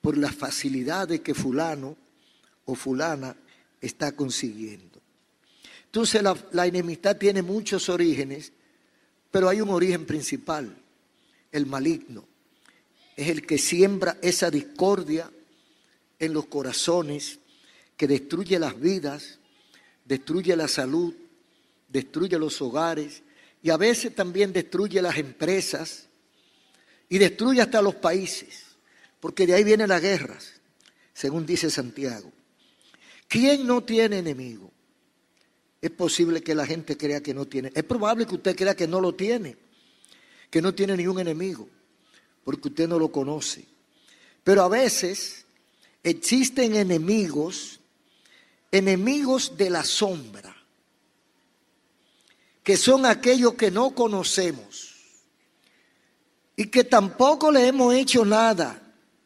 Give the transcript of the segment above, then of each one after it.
por las facilidades que fulano o fulana está consiguiendo. Entonces la enemistad tiene muchos orígenes, pero hay un origen principal, el maligno. Es el que siembra esa discordia en los corazones, que destruye las vidas, destruye la salud, destruye los hogares y a veces también destruye las empresas y destruye hasta los países, porque de ahí vienen las guerras, según dice Santiago. ¿Quién no tiene enemigo? Es posible que la gente crea que no tiene. Es probable que usted crea que no lo tiene, que no tiene ningún enemigo, porque usted no lo conoce. Pero a veces existen enemigos de la sombra, que son aquellos que no conocemos y que tampoco le hemos hecho nada,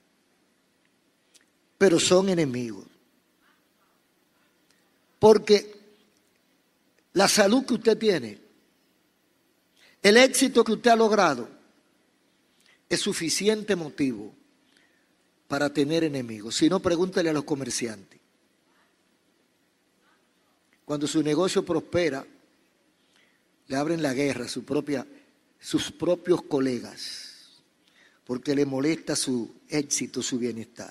pero son enemigos. Porque la salud que usted tiene, el éxito que usted ha logrado, es suficiente motivo para tener enemigos. Si no, pregúntele a los comerciantes. Cuando su negocio prospera, le abren la guerra a sus propios colegas, porque le molesta su éxito, su bienestar.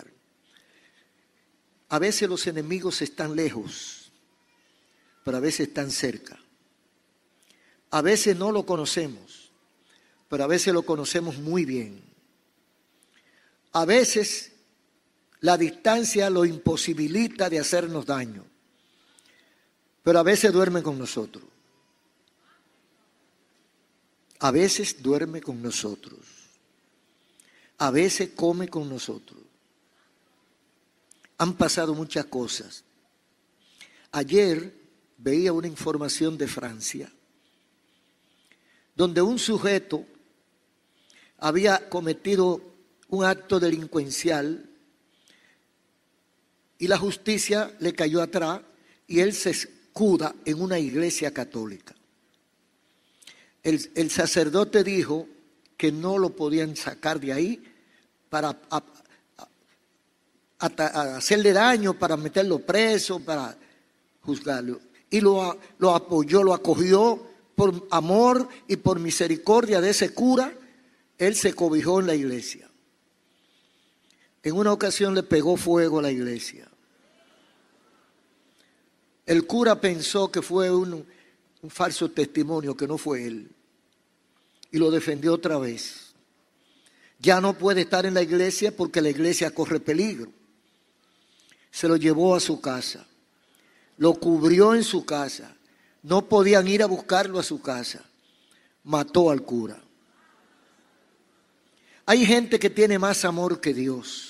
A veces los enemigos están lejos, pero a veces están cerca. A veces no lo conocemos, pero a veces lo conocemos muy bien. A veces la distancia lo imposibilita de hacernos daño, pero a veces duerme con nosotros. A veces duerme con nosotros. A veces come con nosotros. Han pasado muchas cosas. Ayer veía una información de Francia, donde un sujeto había cometido un acto delincuencial y la justicia le cayó atrás y él se escuda en una iglesia católica. El sacerdote dijo que no lo podían sacar de ahí para hacerle daño, para meterlo preso, para juzgarlo. Y lo apoyó, lo acogió por amor y por misericordia de ese cura. Él se cobijó en la iglesia. En una ocasión le pegó fuego a la iglesia. El cura pensó que fue un falso testimonio, que no fue él. Y lo defendió otra vez. Ya no puede estar en la iglesia porque la iglesia corre peligro. Se lo llevó a su casa. Lo cubrió en su casa. No podían ir a buscarlo a su casa. Mató al cura. Hay gente que tiene más amor que Dios.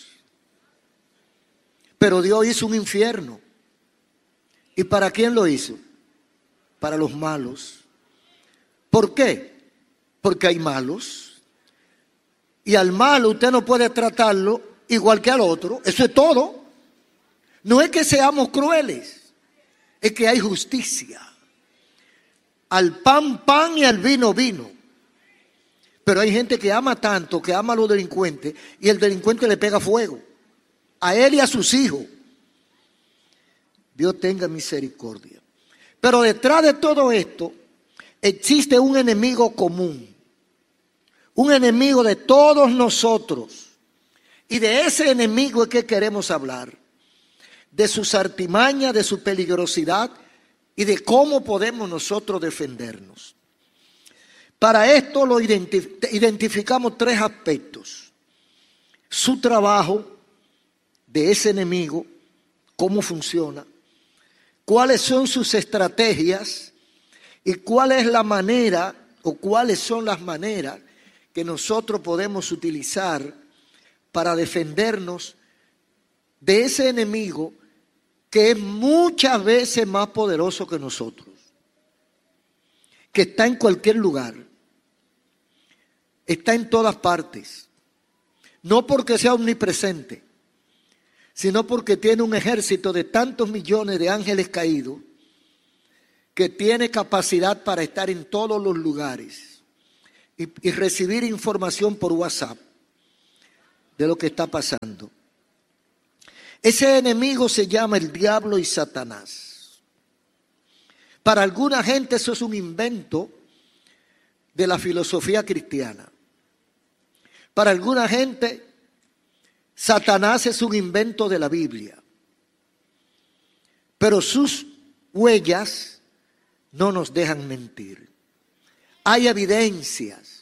Pero Dios hizo un infierno. ¿Y para quién lo hizo? Para los malos. ¿Por qué? Porque hay malos. Y al malo usted no puede tratarlo igual que al otro. Eso es todo. No es que seamos crueles. Es que hay justicia. Al pan, pan y al vino, vino. Pero hay gente que ama tanto, que ama a los delincuentes, y el delincuente le pega fuego. A él y a sus hijos. Dios tenga misericordia. Pero detrás de todo esto existe un enemigo común. Un enemigo de todos nosotros. Y de ese enemigo es que queremos hablar. De sus artimañas, de su peligrosidad y de cómo podemos nosotros defendernos. Para esto lo identificamos tres aspectos. Su trabajo de ese enemigo, cómo funciona, cuáles son sus estrategias y cuál es la manera o cuáles son las maneras que nosotros podemos utilizar para defendernos de ese enemigo que es muchas veces más poderoso que nosotros, que está en cualquier lugar, está en todas partes, no porque sea omnipresente, sino porque tiene un ejército de tantos millones de ángeles caídos que tiene capacidad para estar en todos los lugares y recibir información por WhatsApp de lo que está pasando. Ese enemigo se llama el diablo y Satanás. Para alguna gente eso es un invento de la filosofía cristiana. Para alguna gente, Satanás es un invento de la Biblia. Pero sus huellas no nos dejan mentir. Hay evidencias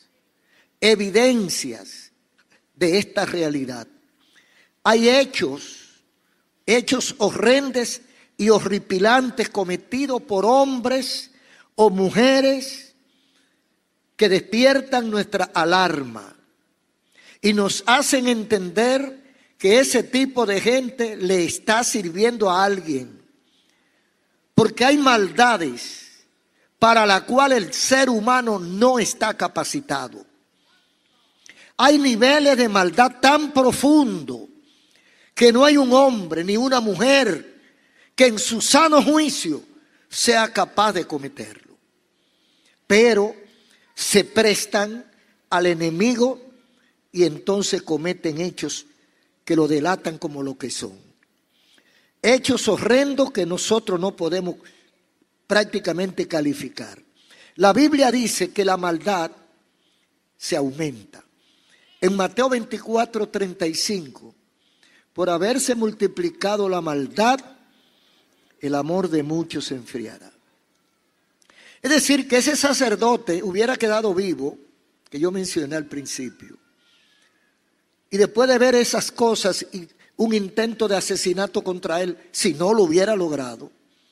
de esta realidad. Hay hechos horrendos y horripilantes cometidos por hombres o mujeres que despiertan nuestra alarma y nos hacen entender que ese tipo de gente le está sirviendo a alguien. Porque hay maldades para las cuales el ser humano no está capacitado. Hay niveles de maldad tan profundos que no hay un hombre ni una mujer que en su sano juicio sea capaz de cometerlo. Pero se prestan al enemigo y entonces cometen hechos que lo delatan como lo que son. Hechos horrendos que nosotros no podemos prácticamente calificar. La Biblia dice que la maldad se aumenta. En Mateo 24:35, por haberse multiplicado la maldad, el amor de muchos se enfriará. Es decir, que ese sacerdote hubiera quedado vivo, que yo mencioné al principio, y después de ver esas cosas y un intento de asesinato contra él, si no lo hubiera logrado,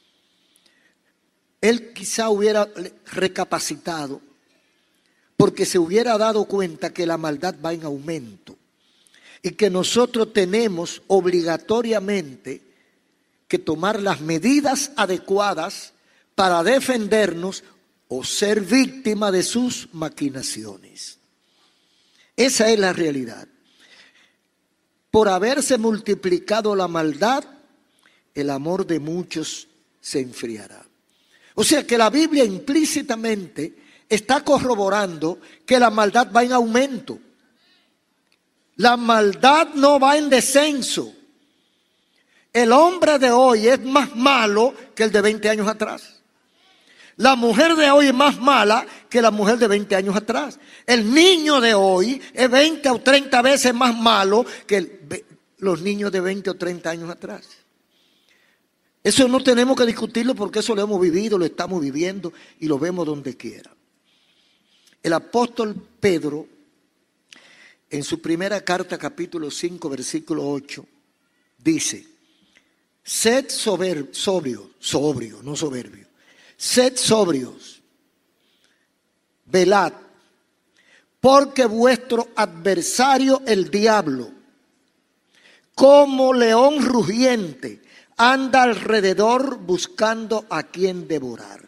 él quizá hubiera recapacitado, porque se hubiera dado cuenta que la maldad va en aumento y que nosotros tenemos obligatoriamente que tomar las medidas adecuadas para defendernos o ser víctima de sus maquinaciones. Esa es la realidad. Por haberse multiplicado la maldad, el amor de muchos se enfriará. O sea que la Biblia implícitamente está corroborando que la maldad va en aumento. La maldad no va en descenso. El hombre de hoy es más malo que el de 20 años atrás. La mujer de hoy es más mala que la mujer de 20 años atrás. El niño de hoy es 20 o 30 veces más malo que los niños de 20 o 30 años atrás. Eso no tenemos que discutirlo porque eso lo hemos vivido, lo estamos viviendo y lo vemos donde quiera. El apóstol Pedro, en su primera carta, capítulo 5, versículo 8, dice: sed sobrio, no soberbio. Sed sobrios, velad, porque vuestro adversario el diablo, como león rugiente, anda alrededor buscando a quien devorar.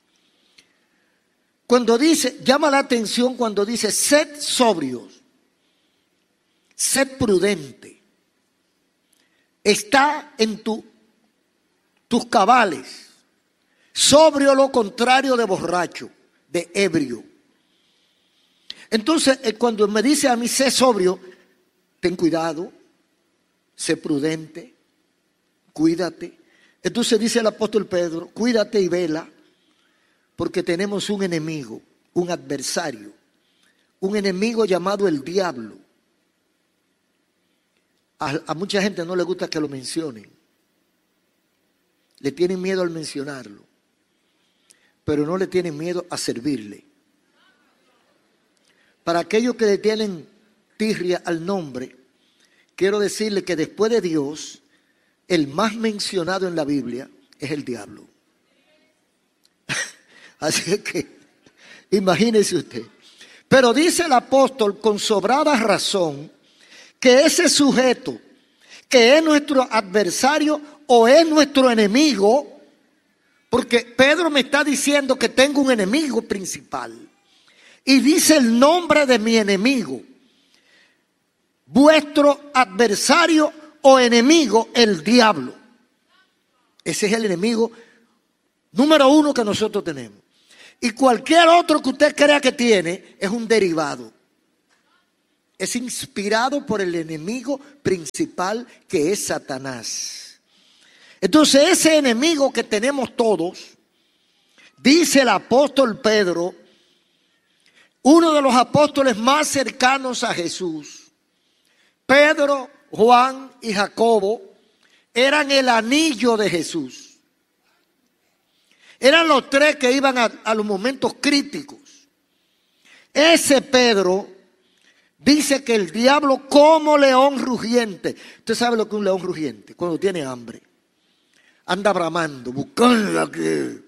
Cuando dice, llama la atención cuando dice sed sobrios, sed prudente, está en tus cabales. Sobrio lo contrario de borracho, de ebrio. Entonces, cuando me dice a mí, sé sobrio, ten cuidado, sé prudente, cuídate. Entonces dice el apóstol Pedro, cuídate y vela, porque tenemos un enemigo, un adversario, un enemigo llamado el diablo. A mucha gente no le gusta que lo mencionen. Le tienen miedo al mencionarlo. Pero no le tienen miedo a servirle. Para aquellos que le tienen tirria al nombre, quiero decirle que después de Dios, el más mencionado en la Biblia es el diablo. Así que, imagínese usted. Pero dice el apóstol con sobrada razón que ese sujeto, que es nuestro adversario o es nuestro enemigo, porque Pedro me está diciendo que tengo un enemigo principal. Y dice el nombre de mi enemigo. Vuestro adversario o enemigo, el diablo. Ese es el enemigo número uno que nosotros tenemos. Y cualquier otro que usted crea que tiene es un derivado. es inspirado por el enemigo principal, que es Satanás. Entonces, ese enemigo que tenemos todos, dice el apóstol Pedro, uno de los apóstoles más cercanos a Jesús, Pedro, Juan y Jacobo, eran el anillo de Jesús. Eran los tres que iban a los momentos críticos. Ese Pedro dice que el diablo, como león rugiente. Usted sabe lo que es un león rugiente, cuando tiene hambre. Anda bramando, buscando aquí.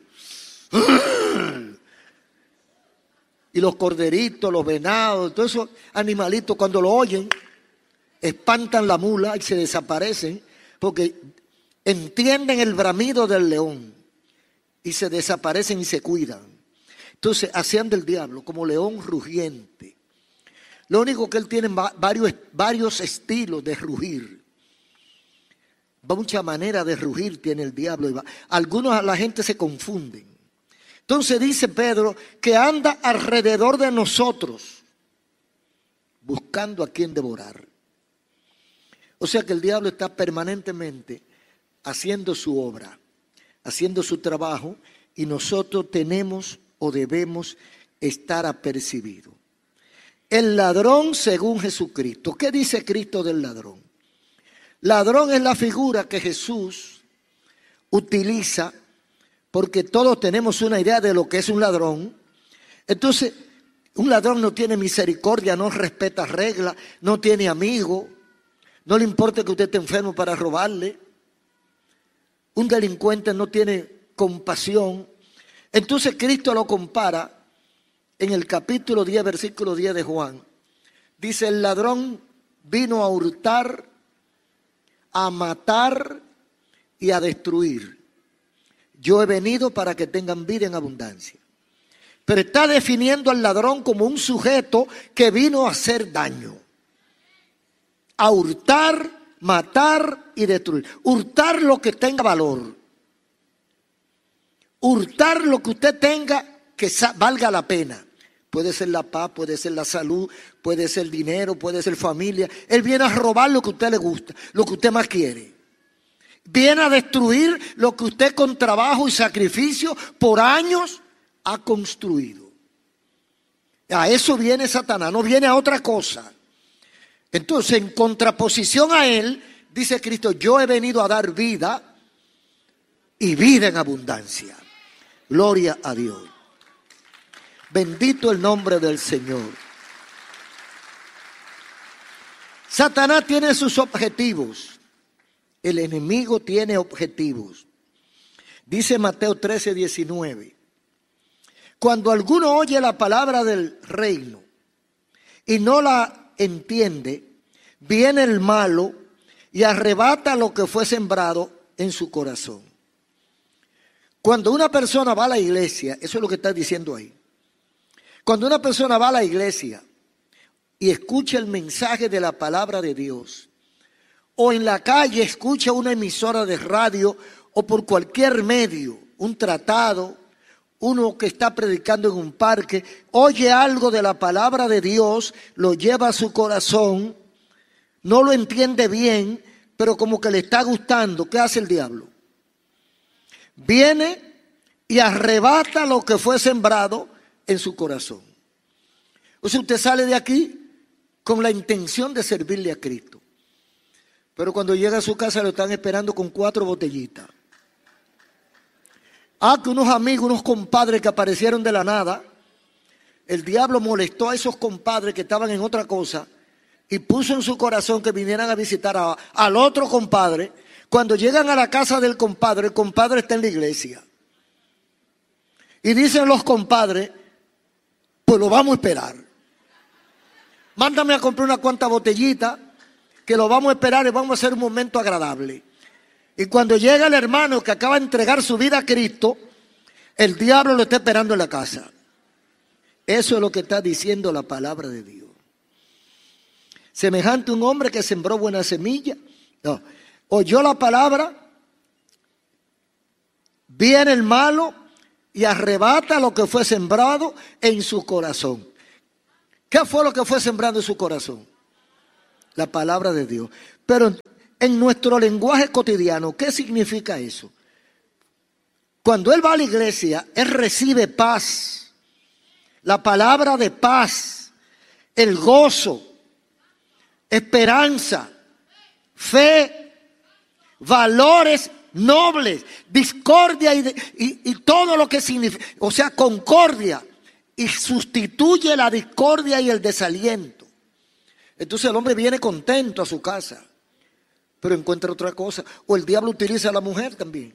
Y los corderitos, los venados, todos esos animalitos, cuando lo oyen, espantan la mula y se desaparecen, porque entienden el bramido del león y se desaparecen y se cuidan. Entonces hacían del diablo como león rugiente. Lo único que él tiene varios estilos de rugir. Mucha manera de rugir tiene el diablo. Algunos, la gente se confunden. Entonces dice Pedro que anda alrededor de nosotros buscando a quien devorar. O sea que el diablo está permanentemente haciendo su obra, haciendo su trabajo, y nosotros tenemos o debemos estar apercibidos. El ladrón según Jesucristo. ¿Qué dice Cristo del ladrón? Ladrón es la figura que Jesús utiliza, porque todos tenemos una idea de lo que es un ladrón. Entonces, un ladrón no tiene misericordia, no respeta reglas, no tiene amigos, no le importa que usted esté enfermo para robarle. Un delincuente no tiene compasión. Entonces Cristo lo compara en el capítulo 10, versículo 10 de Juan. Dice, el ladrón vino a hurtar, a matar y a destruir. Yo he venido para que tengan vida en abundancia. Pero está definiendo al ladrón como un sujeto que vino a hacer daño. A hurtar, matar y destruir. Hurtar lo que tenga valor. Hurtar lo que usted tenga que valga la pena. Puede ser la paz, puede ser la salud, puede ser dinero, puede ser familia. Él viene a robar lo que a usted le gusta, lo que usted más quiere. Viene a destruir lo que usted con trabajo y sacrificio por años ha construido. A eso viene Satanás, no viene a otra cosa. Entonces, en contraposición a él, dice Cristo, yo he venido a dar vida y vida en abundancia. Gloria a Dios. Bendito el nombre del Señor. Satanás tiene sus objetivos. El enemigo tiene objetivos. Dice Mateo 13, 19. Cuando alguno oye la palabra del reino y no la entiende, viene el malo y arrebata lo que fue sembrado en su corazón. Cuando una persona va a la iglesia, eso es lo que está diciendo ahí. Cuando una persona va a la iglesia y escucha el mensaje de la palabra de Dios, o en la calle escucha una emisora de radio o por cualquier medio, un tratado, uno que está predicando en un parque, oye algo de la palabra de Dios, lo lleva a su corazón, no lo entiende bien, pero como que le está gustando. ¿Qué hace el diablo? Viene y arrebata lo que fue sembrado en su corazón. O sea, usted sale de aquí con la intención de servirle a Cristo, pero cuando llega a su casa lo están esperando con 4 botellitas. Que unos amigos, unos compadres que aparecieron de la nada, el diablo molestó a esos compadres que estaban en otra cosa y puso en su corazón que vinieran a visitar al otro compadre. Cuando llegan a la casa del compadre, el compadre está en la iglesia. Y dicen los compadres, pues lo vamos a esperar. Mándame a comprar una cuanta botellita, que lo vamos a esperar y vamos a hacer un momento agradable. Y cuando llega el hermano que acaba de entregar su vida a Cristo, el diablo lo está esperando en la casa. Eso es lo que está diciendo la palabra de Dios. Semejante a un hombre que sembró buena semilla. No. Oyó la palabra, viene el malo y arrebata lo que fue sembrado en su corazón. ¿Qué fue lo que fue sembrado en su corazón? La palabra de Dios. Pero en nuestro lenguaje cotidiano, ¿qué significa eso? Cuando él va a la iglesia, él recibe paz. La palabra de paz, el gozo, esperanza, fe, valores nobles, discordia y todo lo que significa, o sea, concordia, y sustituye la discordia y el desaliento. Entonces el hombre viene contento a su casa, pero encuentra otra cosa. O el diablo utiliza a la mujer también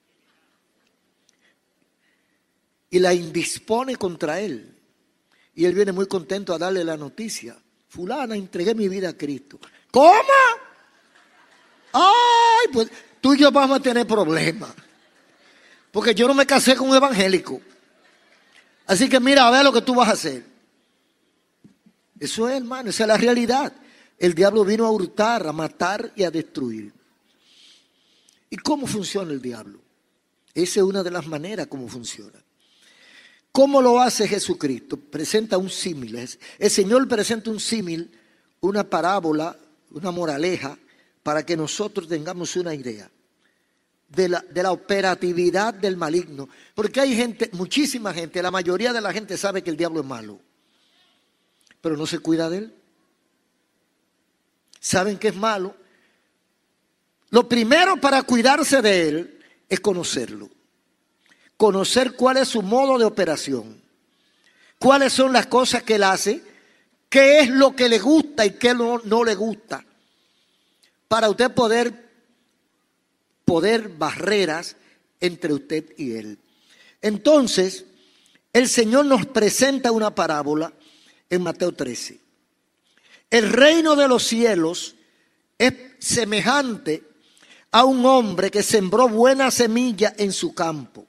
y la indispone contra él. Y él viene muy contento a darle la noticia: fulana, entregué mi vida a Cristo. ¿Cómo? Ay, pues tú y yo vamos a tener problemas, porque yo no me casé con un evangélico. Así que mira, a ver lo que tú vas a hacer. Eso es, hermano, esa es la realidad. El diablo vino a hurtar, a matar y a destruir. ¿Y cómo funciona el diablo? Esa es una de las maneras como funciona. ¿Cómo lo hace Jesucristo? Presenta un símil. El Señor presenta un símil, una parábola, una moraleja, para que nosotros tengamos una idea de la operatividad del maligno. Porque hay gente, muchísima gente, la mayoría de la gente sabe que el diablo es malo, pero no se cuida de él. Saben que es malo. Lo primero para cuidarse de él es conocerlo. Conocer cuál es su modo de operación, cuáles son las cosas que él hace, qué es lo que le gusta y qué no le gusta, para usted poder barreras entre usted y él. Entonces, el Señor nos presenta una parábola en Mateo 13. El reino de los cielos es semejante a un hombre que sembró buena semilla en su campo.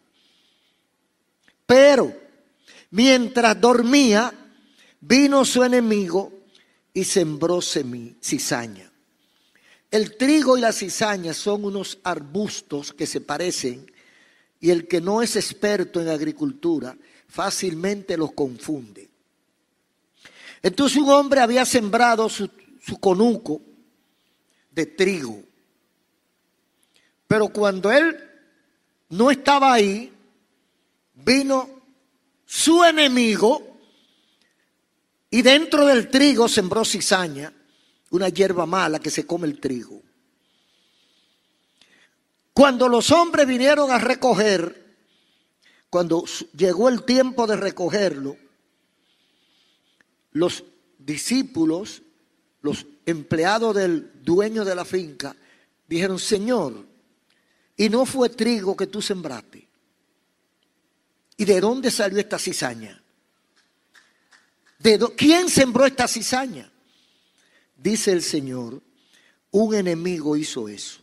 Pero mientras dormía, vino su enemigo y sembró cizaña. El trigo y la cizaña son unos arbustos que se parecen, y el que no es experto en agricultura fácilmente los confunde. Entonces un hombre había sembrado su conuco de trigo, pero cuando él no estaba ahí, vino su enemigo y dentro del trigo sembró cizaña, una hierba mala que se come el trigo. Cuando los hombres vinieron a recoger, cuando llegó el tiempo de recogerlo, los discípulos, los empleados del dueño de la finca, dijeron: Señor, ¿y no fue trigo que tú sembraste? ¿Y de dónde salió esta cizaña? ¿Quién sembró esta cizaña? Dice el Señor: un enemigo hizo eso.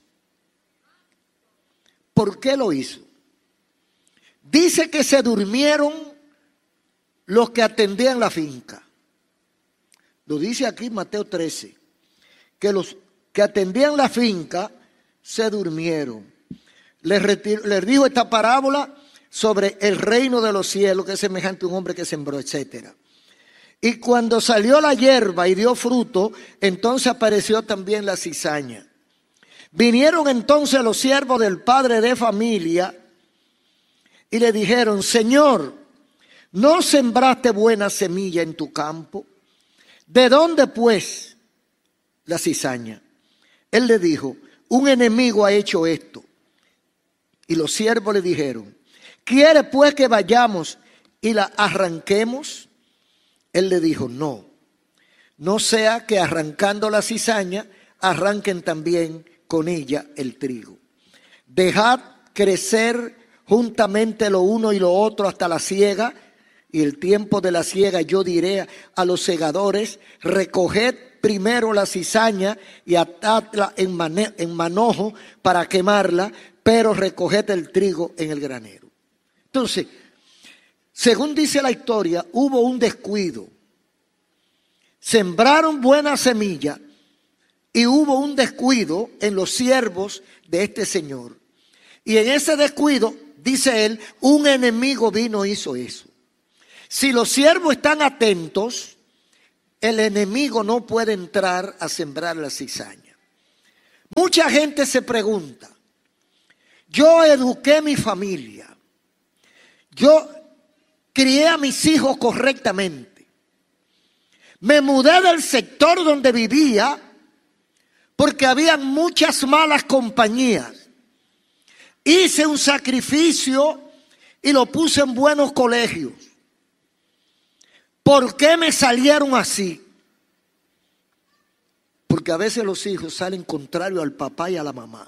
¿Por qué lo hizo? Dice que se durmieron los que atendían la finca. Lo dice aquí Mateo 13, que los que atendían la finca se durmieron. Les dijo esta parábola sobre el reino de los cielos, que es semejante a un hombre que sembró, etcétera. Y cuando salió la hierba y dio fruto, entonces apareció también la cizaña. Vinieron entonces los siervos del padre de familia y le dijeron: Señor, ¿no sembraste buena semilla en tu campo? ¿De dónde pues la cizaña? Él le dijo: un enemigo ha hecho esto. Y los siervos le dijeron: ¿quiere pues que vayamos y la arranquemos? Él le dijo: no sea que arrancando la cizaña arranquen también con ella el trigo. Dejad crecer juntamente lo uno y lo otro hasta la siega, y el tiempo de la siega yo diré a los segadores: recoged primero la cizaña y atadla en manojo para quemarla, pero recoged el trigo en el granero. Entonces, según dice la historia, hubo un descuido. Sembraron buena semilla y hubo un descuido en los siervos de este señor. Y en ese descuido, dice él, un enemigo vino e hizo eso. Si los siervos están atentos, el enemigo no puede entrar a sembrar la cizaña. Mucha gente se pregunta, yo eduqué mi familia, yo crié a mis hijos correctamente, me mudé del sector donde vivía porque habían muchas malas compañías, hice un sacrificio y lo puse en buenos colegios. ¿Por qué me salieron así? Porque a veces los hijos salen contrarios al papá y a la mamá.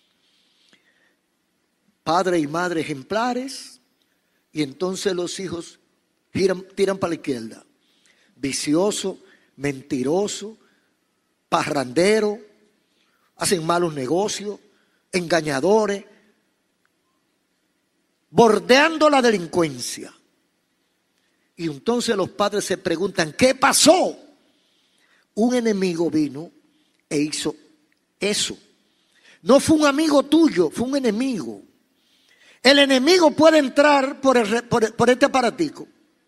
Padre y madre ejemplares, y entonces los hijos tiran para la izquierda. Vicioso, mentiroso, parrandero, hacen malos negocios, engañadores, bordeando la delincuencia. Y entonces los padres se preguntan, ¿qué pasó? Un enemigo vino e hizo eso. No fue un amigo tuyo, fue un enemigo. El enemigo puede entrar por este aparatico.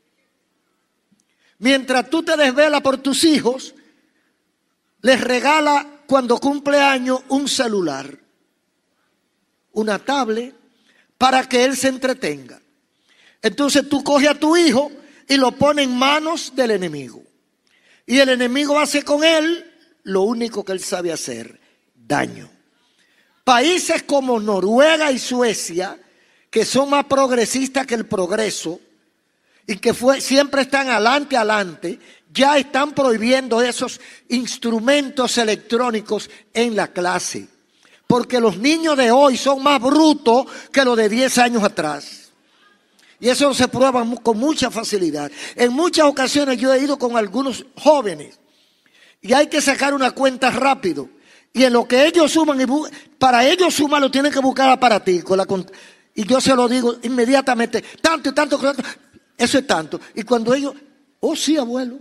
Mientras tú te desvelas por tus hijos, les regala cuando cumple años un celular, una tablet, para que él se entretenga. Entonces tú coges a tu hijo y lo pones en manos del enemigo. Y el enemigo hace con él lo único que él sabe hacer, daño. Países como Noruega y Suecia, que son más progresistas que el progreso y que siempre están adelante, ya están prohibiendo esos instrumentos electrónicos en la clase. Porque los niños de hoy son más brutos que los de 10 años atrás. Y eso se prueba con mucha facilidad. En muchas ocasiones yo he ido con algunos jóvenes y hay que sacar una cuenta rápido. Y en lo que ellos suman, para ellos sumar lo tienen que buscar aparatico. Y yo se lo digo inmediatamente, tanto y tanto, eso es tanto. Y cuando ellos, oh sí, abuelo.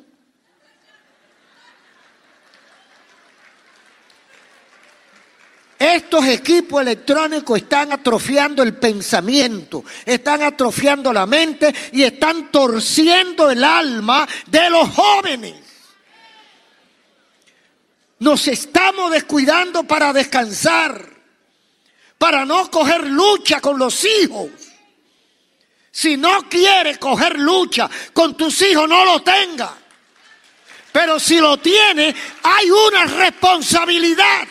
Estos equipos electrónicos están atrofiando el pensamiento, están atrofiando la mente y están torciendo el alma de los jóvenes. Nos estamos descuidando para descansar, para no coger lucha con los hijos. Si no quieres coger lucha con tus hijos, no lo tengas. Pero si lo tienes, hay una responsabilidad.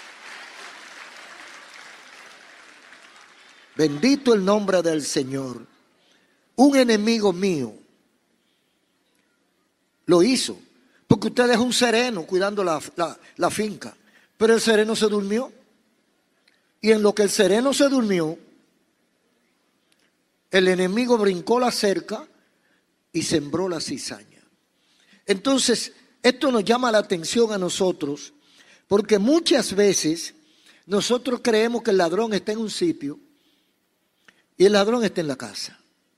Bendito el nombre del Señor. Un enemigo mío lo hizo. Porque usted dejó un sereno cuidando la finca. Pero el sereno se durmió. Y en lo que el sereno se durmió, el enemigo brincó la cerca y sembró la cizaña. Entonces, esto nos llama la atención a nosotros, porque muchas veces nosotros creemos que el ladrón está en un sitio y el ladrón está en la casa.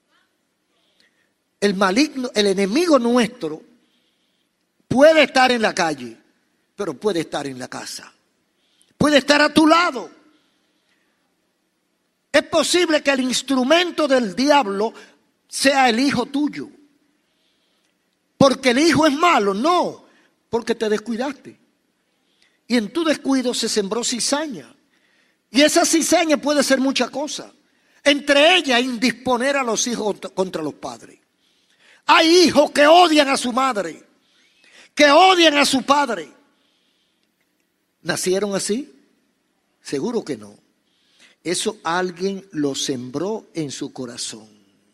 El maligno, el enemigo nuestro, puede estar en la calle, pero puede estar en la casa. Puede estar a tu lado. Es posible que el instrumento del diablo sea el hijo tuyo. Porque el hijo es malo, no, porque te descuidaste. Y en tu descuido se sembró cizaña. Y esa cizaña puede ser muchas cosas. Entre ellas, indisponer a los hijos contra los padres. Hay hijos que odian a su madre, que odian a su padre. ¿Nacieron así? Seguro que no. Eso alguien lo sembró en su corazón.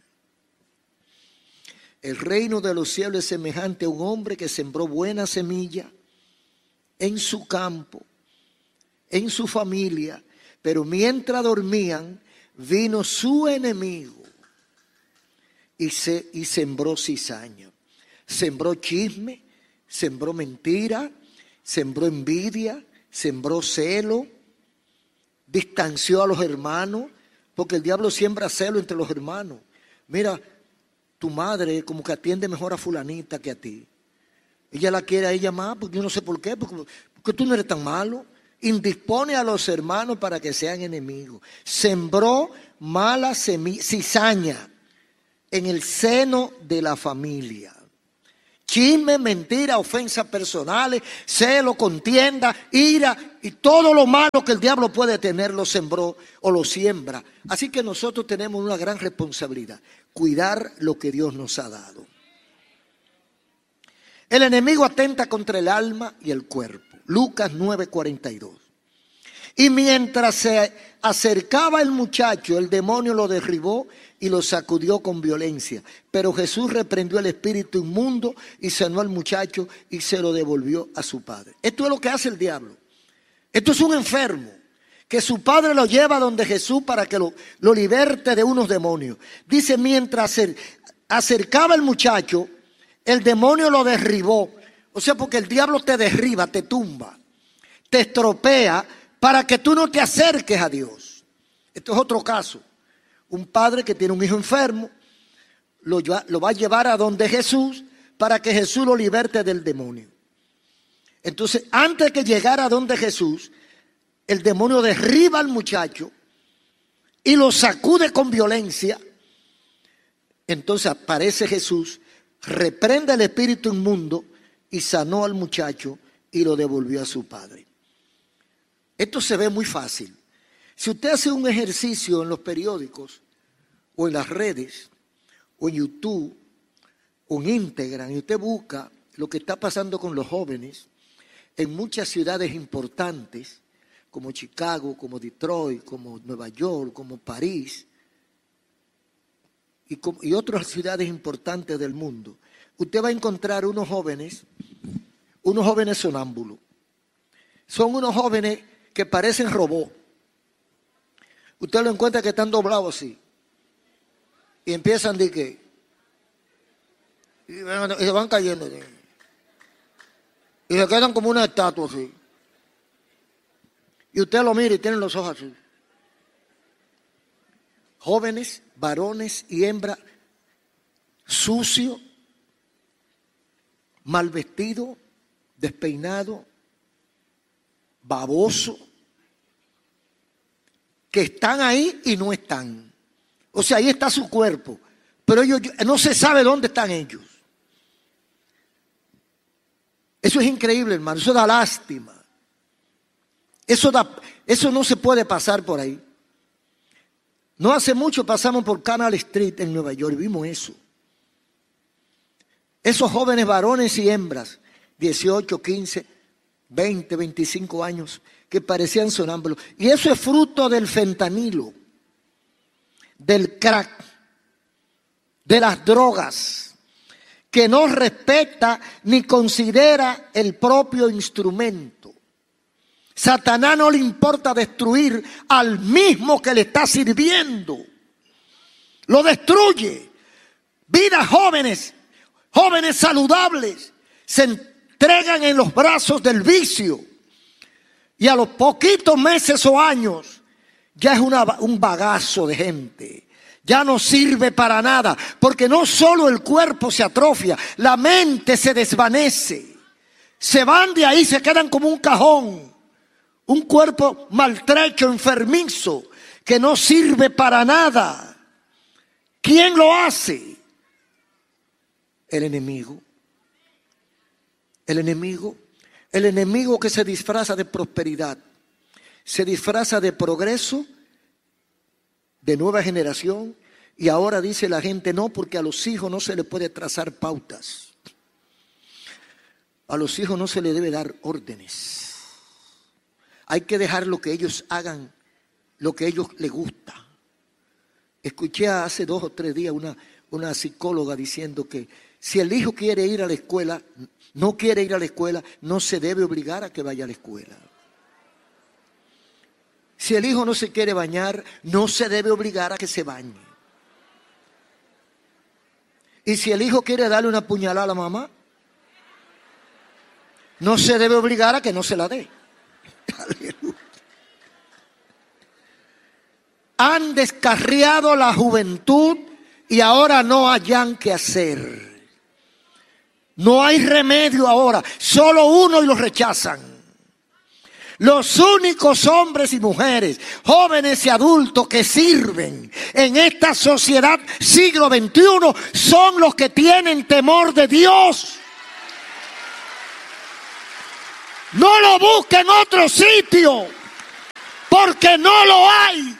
El reino de los cielos es semejante a un hombre que sembró buena semilla en su campo, en su familia, pero mientras dormían, vino su enemigo y sembró cizaña. Sembró chisme, sembró mentira, sembró envidia, sembró celo, distanció a los hermanos, porque el diablo siembra celo entre los hermanos. Mira, tu madre como que atiende mejor a fulanita que a ti. Ella la quiere a ella más, porque yo no sé por qué, porque tú no eres tan malo. Indispone a los hermanos para que sean enemigos. Sembró mala cizaña en el seno de la familia. Chisme, mentira, ofensas personales, celo, contienda, ira y todo lo malo que el diablo puede tener lo sembró o lo siembra. Así que nosotros tenemos una gran responsabilidad, cuidar lo que Dios nos ha dado. El enemigo atenta contra el alma y el cuerpo. Lucas 9:42. Y mientras se acercaba el muchacho, el demonio lo derribó y lo sacudió con violencia. Pero Jesús reprendió el espíritu inmundo y sanó al muchacho y se lo devolvió a su padre. Esto es lo que hace el diablo. Esto es un enfermo que su padre lo lleva donde Jesús para que lo liberte de unos demonios. Dice, mientras se acercaba el muchacho, el demonio lo derribó. O sea, porque el diablo te derriba, te tumba, te estropea para que tú no te acerques a Dios. Esto es otro caso. Un padre que tiene un hijo enfermo, lo va a llevar a donde Jesús para que Jesús lo liberte del demonio. Entonces, antes de que llegara a donde Jesús, el demonio derriba al muchacho y lo sacude con violencia. Entonces aparece Jesús, reprende al espíritu inmundo y sanó al muchacho y lo devolvió a su padre. Esto se ve muy fácil. Si usted hace un ejercicio en los periódicos o en las redes o en YouTube o en Instagram y usted busca lo que está pasando con los jóvenes en muchas ciudades importantes como Chicago, como Detroit, como Nueva York, como París y otras ciudades importantes del mundo, usted va a encontrar unos jóvenes sonámbulos. Son unos jóvenes que parecen robots. Usted lo encuentra que están doblados así. Y empiezan de que. Y se van cayendo. Y se quedan como una estatua así. Y usted lo mira y tienen los ojos así. Jóvenes, varones y hembras, sucios, mal vestidos, despeinados, baboso, que están ahí y no están. O sea, ahí está su cuerpo, pero ellos no se sabe dónde están ellos. Eso es increíble, hermano, eso da lástima. Eso no se puede pasar por ahí. No hace mucho pasamos por Canal Street en Nueva York, vimos eso. Esos jóvenes varones y hembras, 18, 15, 20, 25 años, que parecían sonámbulos. Y eso es fruto del fentanilo, del crack, de las drogas, que no respeta ni considera el propio instrumento. Satanás no le importa destruir al mismo que le está sirviendo. Lo destruye. Vidas jóvenes, jóvenes saludables, se entregan en los brazos del vicio. Y a los poquitos meses o años ya es un bagazo de gente. Ya no sirve para nada, porque no solo el cuerpo se atrofia, la mente se desvanece. Se van de ahí, se quedan como un cajón. Un cuerpo maltrecho, enfermizo, que no sirve para nada. ¿Quién lo hace? El enemigo. El enemigo que se disfraza de prosperidad, se disfraza de progreso, de nueva generación, y ahora dice la gente no, porque a los hijos no se les puede trazar pautas. A los hijos no se les debe dar órdenes. Hay que dejar lo que ellos hagan, lo que a ellos les gusta. Escuché hace 2 o 3 días una psicóloga diciendo que si el hijo quiere ir a la escuela, no quiere ir a la escuela, no se debe obligar a que vaya a la escuela. Si el hijo no se quiere bañar, no se debe obligar a que se bañe. Y si el hijo quiere darle una puñalada a la mamá, no se debe obligar a que no se la dé. Aleluya. Han descarriado la juventud y ahora no hayan qué hacer. No hay remedio ahora, solo uno y lo rechazan. Los únicos hombres y mujeres, jóvenes y adultos que sirven en esta sociedad siglo XXI son los que tienen temor de Dios. No lo busque en otro sitio, porque no lo hay.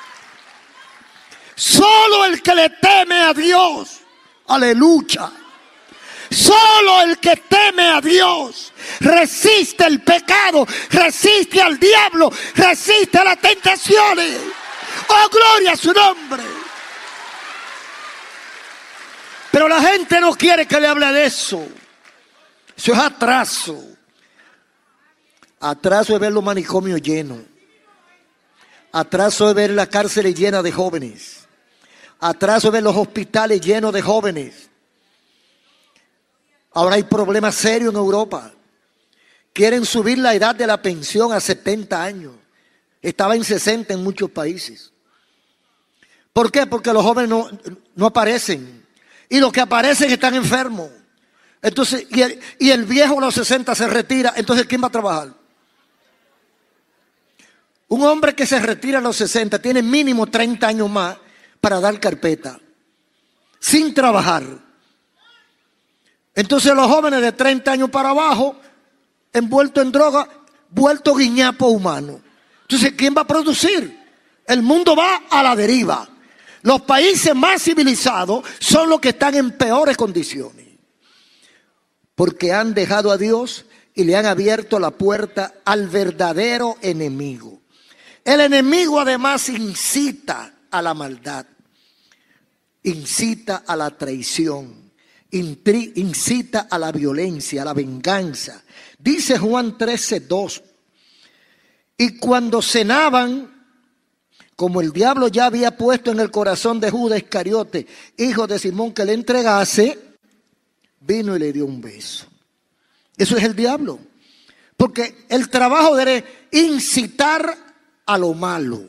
Solo el que le teme a Dios, aleluya. Solo el que teme a Dios resiste el pecado, resiste al diablo, resiste a las tentaciones. ¡Oh, gloria a su nombre! Pero la gente no quiere que le hable de eso. Eso es atraso. Atraso es ver los manicomios llenos. Atraso es ver las cárceles llenas de jóvenes. Atraso es ver los hospitales llenos de jóvenes. Ahora hay problemas serios en Europa. Quieren subir la edad de la pensión a 70 años. Estaba en 60 en muchos países. ¿Por qué? Porque los jóvenes no aparecen. Y los que aparecen están enfermos. Entonces, y el viejo a los 60 se retira. Entonces, ¿quién va a trabajar? Un hombre que se retira a los 60 tiene mínimo 30 años más para dar carpeta. Sin trabajar. Entonces los jóvenes de 30 años para abajo, envueltos en droga, vueltos guiñapos humanos. Entonces, ¿quién va a producir? El mundo va a la deriva. Los países más civilizados son los que están en peores condiciones. Porque han dejado a Dios y le han abierto la puerta al verdadero enemigo. El enemigo además incita a la maldad, incita a la traición. Incita a la violencia, a la venganza. Dice Juan 13:2. Y cuando cenaban, como el diablo ya había puesto en el corazón de Judas Iscariote, hijo de Simón, que le entregase, vino y le dio un beso. Eso es el diablo. Porque el trabajo de incitar a lo malo,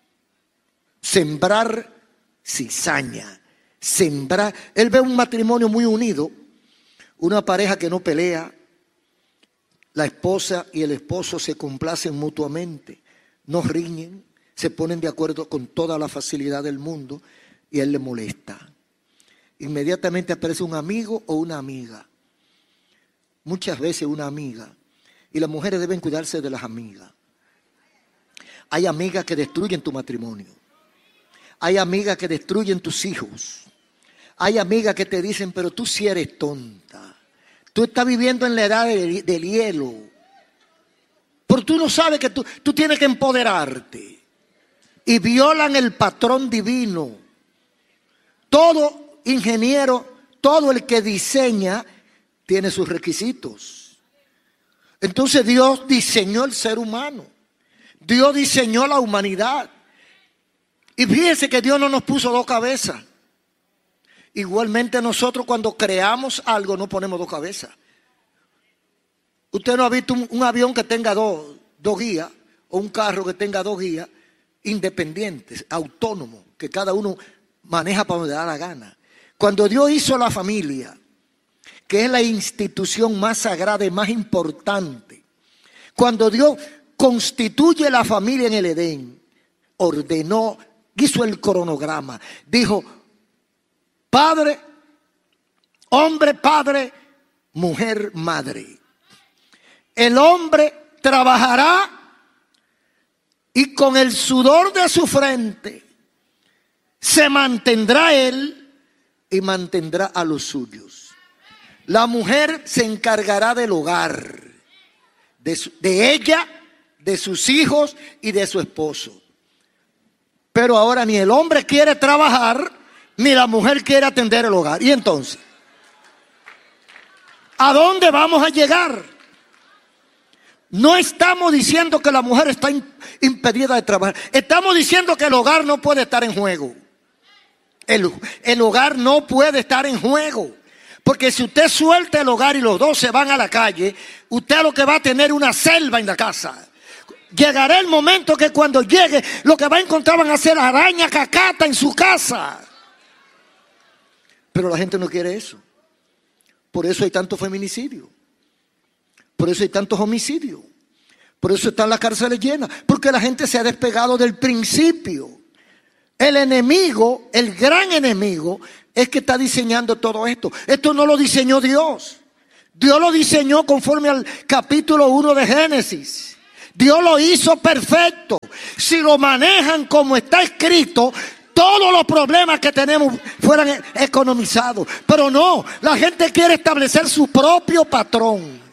sembrar cizaña. Sembrar. Él ve un matrimonio muy unido, una pareja que no pelea, la esposa y el esposo se complacen mutuamente, no riñen, se ponen de acuerdo con toda la facilidad del mundo y a él le molesta. Inmediatamente aparece un amigo o una amiga, muchas veces una amiga, y las mujeres deben cuidarse de las amigas. Hay amigas que destruyen tu matrimonio, hay amigas que destruyen tus hijos. Hay amigas que te dicen, pero tú sí eres tonta. Tú estás viviendo en la edad del hielo. Pero tú no sabes que tú tienes que empoderarte. Y violan el patrón divino. Todo ingeniero, todo el que diseña, tiene sus requisitos. Entonces Dios diseñó el ser humano. Dios diseñó la humanidad. Y fíjense que Dios no nos puso dos cabezas. Igualmente nosotros cuando creamos algo no ponemos dos cabezas. Usted no ha visto un avión que tenga dos guías o un carro que tenga dos guías independientes, autónomos, que cada uno maneja para donde da la gana. Cuando Dios hizo la familia, que es la institución más sagrada y más importante, cuando Dios constituye la familia en el Edén, ordenó, hizo el cronograma, dijo: padre, hombre, padre, mujer, madre. El hombre trabajará y con el sudor de su frente se mantendrá él y mantendrá a los suyos. La mujer se encargará del hogar, de ella, de sus hijos y de su esposo. Pero ahora ni el hombre quiere trabajar, ni la mujer quiere atender el hogar. Y entonces, ¿a dónde vamos a llegar? No estamos diciendo que la mujer está impedida de trabajar. Estamos diciendo que el hogar no puede estar en juego. El hogar no puede estar en juego. Porque si usted suelta el hogar y los dos se van a la calle, usted lo que va a tener una selva en la casa. Llegará el momento que cuando llegue, lo que va a encontrar van a ser araña cacata en su casa. Pero la gente no quiere eso. Por eso hay tanto feminicidio. Por eso hay tantos homicidios. Por eso están las cárceles llenas. Porque la gente se ha despegado del principio. El enemigo, el gran enemigo, es que está diseñando todo esto. Esto no lo diseñó Dios. Dios lo diseñó conforme al capítulo 1 de Génesis. Dios lo hizo perfecto. Si lo manejan como está escrito, todos los problemas que tenemos fueran economizados. Pero no, la gente quiere establecer su propio patrón.